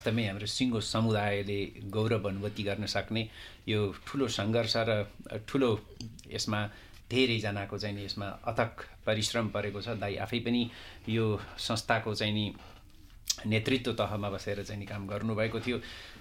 एकदमै हाम्रो सिङ्गो समुदायले गौरव अनुभूति गर्न सक्ने यो ठुलो सङ्घर्ष र ठुलो यसमा धेरैजनाको चाहिँ नि यसमा अथक परिश्रम परेको छ। दाइ आफै पनि यो संस्थाको चाहिँ नि नेतृत्व तहमा बसेर चाहिँ नि काम गर्नुभएको थियो।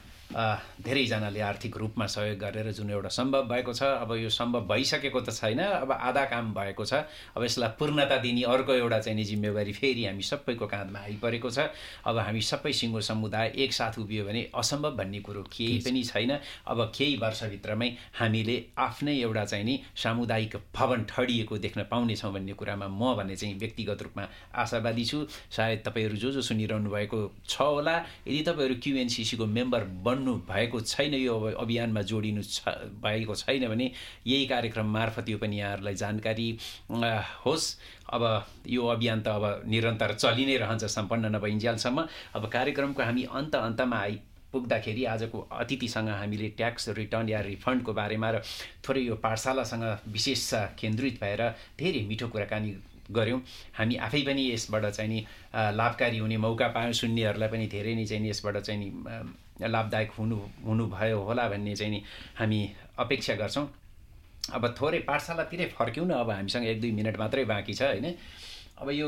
धेरैजनाले आर्थिक रूपमा सहयोग गरेर जुन एउटा सम्भव भएको छ, अब यो सम्भव भइसकेको त छैन, अब आधा काम भएको छ। अब यसलाई पूर्णता दिने अर्को एउटा चाहिँ नि जिम्मेवारी फेरि हामी सबैको काँधमा आइपरेको छ। अब हामी सबै सिङ्गो समुदाय एकसाथ उभियो भने असम्भव भन्ने कुरो केही पनि छैन। अब केही वर्षभित्रमै हामीले आफ्नै एउटा चाहिँ नि सामुदायिक भवन ठडिएको देख्न पाउनेछौँ भन्ने कुरामा म भने चाहिँ व्यक्तिगत रूपमा आशावादी छु। सायद तपाईँहरू जो सुनिरहनु भएको छ होला, यदि तपाईँहरू क्युएनसिसीको मेम्बर भएको छैन, यो अभियानमा जोडिनु भएको छैन भने यही कार्यक्रम मार्फत यो पनि यहाँहरूलाई जानकारी होस्। अब यो अभियान त अब निरन्तर चलि नै रहन्छ सम्पन्न नभइन्जेलसम्म। अब कार्यक्रमको हामी अन्तमा आइपुग्दाखेरि आजको अतिथिसँग हामीले ट्याक्स रिटर्न या रिफन्डको बारेमा र थोरै यो पाठशालासँग विशेष केन्द्रित भएर धेरै मिठो कुराकानी गऱ्यौँ। हामी आफै पनि यसबाट चाहिँ नि लाभकारी हुने मौका पायौँ। सुन्नेहरूलाई पनि धेरै नै चाहिँ नि यसबाट चाहिँ नि लाभदायक हुनुभयो होला भन्ने चाहिँ नि हामी अपेक्षा गर्छौँ। अब थोरै पाठशालातिरै फर्क्यौँ न। अब हामीसँग 1-2 मिनट मात्रै बाँकी छ होइन। अब यो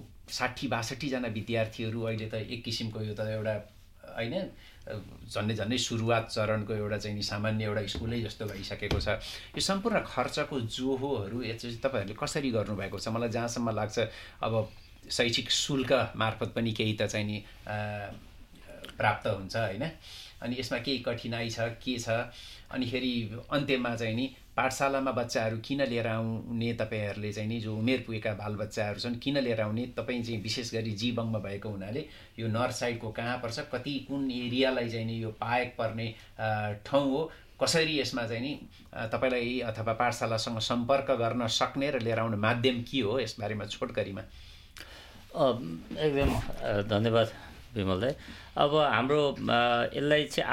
60-62जना विद्यार्थीहरू अहिले त एक किसिमको यो त एउटा होइन झन्डै सुरुवात चरणको एउटा चाहिँ नि सामान्य एउटा स्कुलै जस्तो भइसकेको छ। यो सम्पूर्ण खर्चको जोहोहरू चाहिँ तपाईँहरूले कसरी गर्नुभएको छ? मलाई जहाँसम्म लाग्छ अब शैक्षिक शुल्क मार्फत पनि केही त चाहिँ नि प्राप्त हुन्छ होइन। अनि यसमा केही कठिनाइ छ के छ? अनि फेरि अन्त्यमा चाहिँ नि पाठशालामा बच्चाहरू किन लिएर आउने, तपाईँहरूले चाहिँ नि जो उमेर पुगेका बालबच्चाहरू छन् किन लिएर आउने? तपाईँ चाहिँ विशेष गरी जीवङमा भएको हुनाले यो नर्थ साइडको कहाँ पर्छ, कति कुन एरियालाई चाहिँ नि यो पाएक पर्ने ठाउँ हो, कसरी यसमा चाहिँ नि तपाईँलाई अथवा पाठशालासँग सम्पर्क गर्न सक्ने र लिएर आउने माध्यम के हो, यसबारेमा छोटकरीमा। एकदम धन्यवाद विमल दाइ। अब हाम्रो यसलाई चाहिँ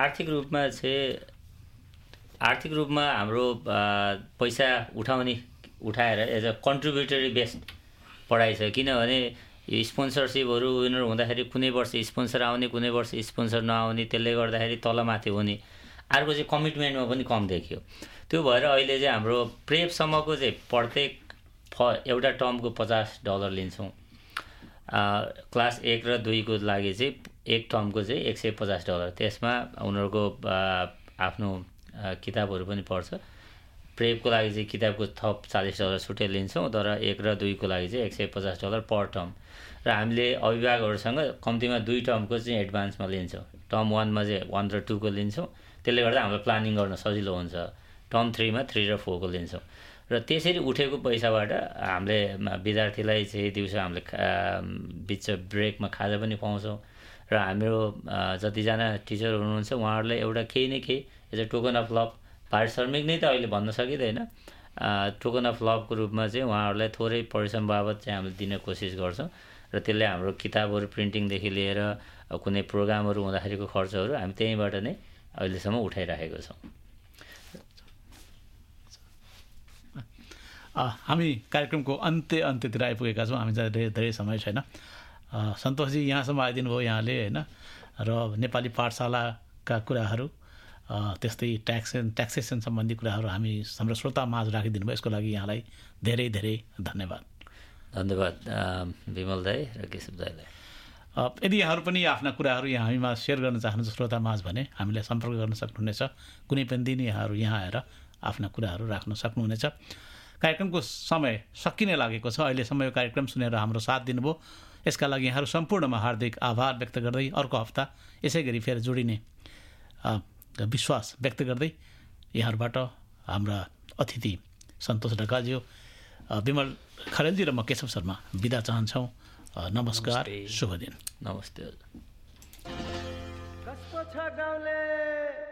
आर्थिक रूपमा हाम्रो पैसा उठाएर एज अ कन्ट्रिब्युटरी बेस्ड पढाइ छ। किनभने यो स्पोन्सरसिपहरू विनर हुँदाखेरि कुनै वर्ष स्पोन्सर आउने, कुनै वर्ष स्पोन्सर नआउने, त्यसले गर्दाखेरि तलमाथि हुने। अर्को चाहिँ कमिटमेन्टमा पनि कम देखियो। त्यो भएर अहिले चाहिँ हाम्रो प्रेपसम्मको चाहिँ प्रत्येक एउटा टर्मको $50 लिन्छौँ। क्लास 1 र 2 को लागि चाहिँ एक टर्मको चाहिँ $150। त्यसमा उनीहरूको आफ्नो किताबहरू पनि पर्छ। प्रेपको लागि चाहिँ किताबको थप $40 छुट्टै लिन्छौँ, तर 1 र 2 को लागि चाहिँ $150 पर टर्म। र हामीले अभिभावकहरूसँग कम्तीमा 2 टर्मको चाहिँ एडभान्समा लिन्छौँ। टर्म 1 मा चाहिँ 1 र 2 को लिन्छौँ, त्यसले गर्दा हामीलाई प्लानिङ गर्न सजिलो हुन्छ। टर्म 3 मा 3 र 4 को लिन्छौँ। र त्यसरी उठेको पैसाबाट हामीले विद्यार्थीलाई चाहिँ दिउँसो हामीले बिच ब्रेकमा खाजा पनि पाउँछौँ। र हाम्रो जतिजना टिचर हुनुहुन्छ उहाँहरूलाई एउटा केही न केही as a token of love, पारिश्रमिक नै त अहिले भन्न सकिँदैन, टोकन अफ लभको रूपमा चाहिँ उहाँहरूलाई थोरै परिश्रम बाबत चाहिँ हामीले दिन कोसिस गर्छौँ। र त्यसले हाम्रो किताबहरू प्रिन्टिङदेखि लिएर कुनै प्रोग्रामहरू हुँदाखेरिको खर्चहरू हामी त्यहीँबाट नै अहिलेसम्म उठाइराखेको छौँ। हामी कार्यक्रमको अन्त्यतिर आइपुगेका छौँ। हामी धेरै समय छैन। सन्तोषजी यहाँसम्म आइदिनु भयो यहाँले होइन, र नेपाली पाठशालाका कुराहरू त्यस्तै ट्याक्सेसन सम्बन्धी कुराहरू हाम्रो श्रोता माझ राखिदिनु भयो। यसको लागि यहाँलाई धेरै धेरै धन्यवाद। धन्यवाद विमल दाइ र केशव दाइलाई। यदि यहाँहरू पनि आफ्ना कुराहरू यहाँ हामीमा सेयर गर्न चाहनुहुन्छ श्रोता माझ भने हामीलाई सम्पर्क गर्न सक्नुहुनेछ। कुनै पनि दिन यहाँहरू यहाँ आएर आफ्ना कुराहरू राख्न सक्नुहुनेछ। कार्यक्रमको समय सकिने लागेको छ। अहिलेसम्म यो कार्यक्रम सुनेर हाम्रो साथ दिनुभयो, यसका लागि यहाँहरू सम्पूर्णमा हार्दिक आभार व्यक्त गर्दै अर्को हप्ता यसै गरी फेरि जोडिने विश्वास व्यक्त गर्दै यहाँहरूबाट हाम्रा अतिथि सन्तोष ढकालज्यू, विमल खरेलजी र म केशव शर्मा बिदा चाहन्छौँ। नमस्कार, शुभ दिन। नमस्ते। कसको छ गाउँले